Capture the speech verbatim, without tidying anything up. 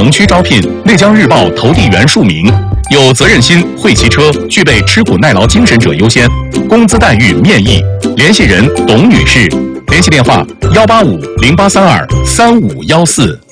城区招聘内江日报投递员数名，有责任心、会骑车、具备吃苦耐劳精神者优先，工资待遇面议。联系人董女士，联系电话幺八五零八三二三五幺四。